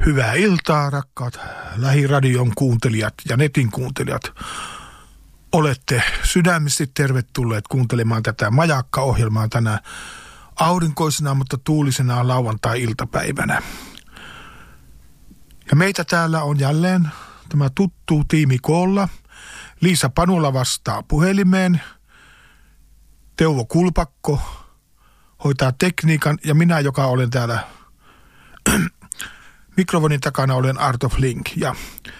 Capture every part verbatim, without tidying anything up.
Hyvää iltaa, rakkaat lähiradion kuuntelijat ja netin kuuntelijat. Olette sydämisesti tervetulleet kuuntelemaan tätä majakka-ohjelmaa tänä aurinkoisena, mutta tuulisena lauantai-iltapäivänä. Ja meitä täällä on jälleen tämä tuttu tiimi koolla. Liisa Panula vastaa puhelimeen. Teuvo Kulpakko hoitaa tekniikan ja minä, joka olen täällä mikrofonin takana, olen Arto Flink. Ja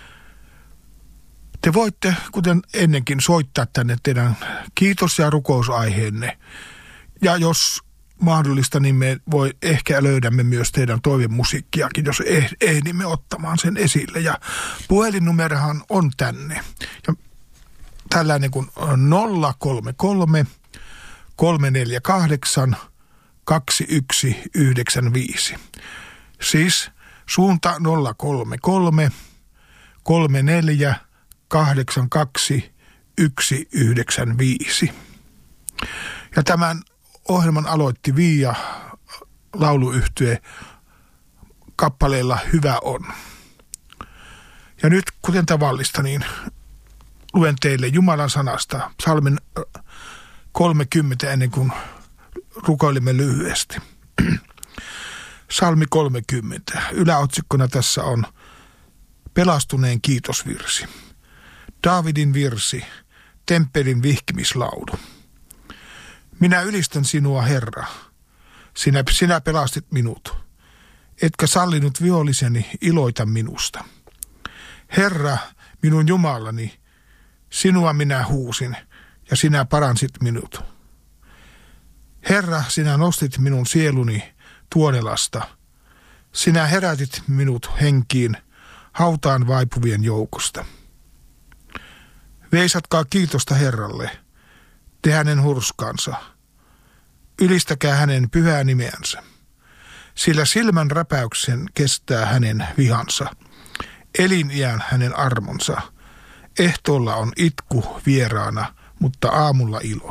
te voitte, kuten ennenkin, soittaa tänne teidän kiitos- ja rukousaiheenne. Ja jos mahdollista, niin me voi, ehkä löydämme myös teidän toivemusiikkiakin, jos ehdimme ottamaan sen esille. Ja puhelinnumerohan on tänne. Ja tällainen kuin nolla kolme kolme kolme neljä kahdeksan kaksi yksi yhdeksän viisi. Siis suunta nolla kolme kolme kolme neljä kahdeksan kaksi yksi yhdeksän viisi. Ja tämän ohjelman aloitti Viia lauluyhtye kappaleella Hyvä on. Ja nyt, kuten tavallista, niin luen teille Jumalan sanasta psalmin kolmekymmentä ennen kuin rukoilimme lyhyesti. Psalmi kolmekymmentä. Yläotsikkona tässä on pelastuneen kiitosvirsi. Daavidin virsi, temppelin vihkimislaulu. Minä ylistän sinua, Herra. Sinä, sinä pelastit minut. Etkä sallinut viholliseni iloita minusta. Herra, minun Jumalani, sinua minä huusin ja sinä paransit minut. Herra, sinä nostit minun sieluni tuonelasta. Sinä herätit minut henkiin hautaan vaipuvien joukosta. Veisatkaa kiitosta Herralle, te hänen hurskansa. Ylistäkää hänen pyhää nimeänsä, sillä silmän räpäyksen kestää hänen vihansa, eliniän hänen armonsa. Ehtoolla on itku vieraana, mutta aamulla ilo.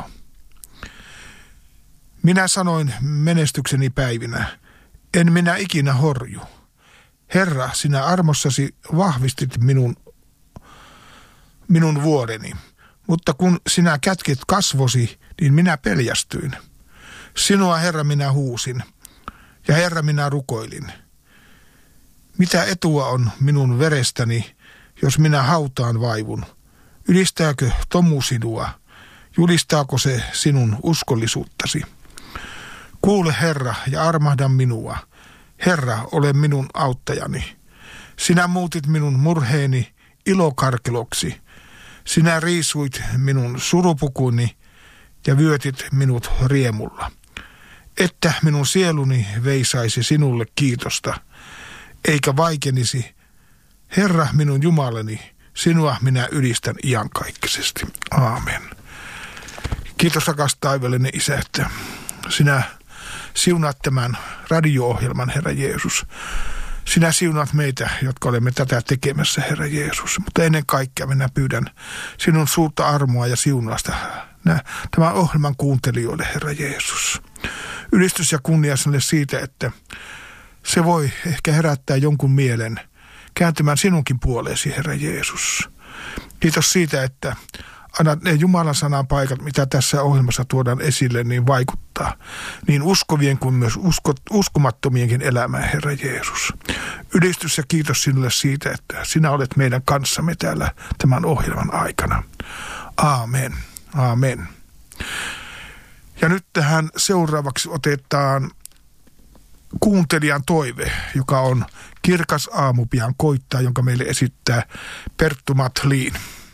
Minä sanoin menestykseni päivinä, en minä ikinä horju. Herra, sinä armossasi vahvistit minun, minun vuoreni, mutta kun sinä kätkit kasvosi, niin minä peljästyin. Sinua, Herra, minä huusin, ja Herra, minä rukoilin. Mitä etua on minun verestäni, jos minä hautaan vaivun? Ylistääkö tomu sinua? Julistaako se sinun uskollisuuttasi? Kuule, Herra, ja armahda minua. Herra, ole minun auttajani. Sinä muutit minun murheeni ilokarkeloksi. Sinä riisuit minun surupukuni ja vyötit minut riemulla. Että minun sieluni veisaisi sinulle kiitosta, eikä vaikenisi. Herra, minun Jumalani, sinua minä ylistän iankaikkisesti. Aamen. Kiitos, rakas taivaallinen Isä, että sinä siunaat tämän radio-ohjelman, Herra Jeesus. Sinä siunaat meitä, jotka olemme tätä tekemässä, Herra Jeesus. Mutta ennen kaikkea minä pyydän sinun suurta armoa ja siunausta tämän ohjelman kuuntelijoille, Herra Jeesus. Ylistys ja kunnia sinulle siitä, että se voi ehkä herättää jonkun mielen kääntymään sinunkin puoleesi, Herra Jeesus. Kiitos siitä, että annat ne Jumalan sanan paikat, mitä tässä ohjelmassa tuodaan esille, niin vaikuttaa niin uskovien kuin myös usko, uskomattomienkin elämään, Herra Jeesus. Ylistys ja kiitos sinulle siitä, että sinä olet meidän kanssamme täällä tämän ohjelman aikana. Aamen. Aamen. Ja nyt tähän seuraavaksi otetaan kuuntelijan toive, joka on Kirkas aamu pian koittaa, jonka meille esittää Perttu Matlin.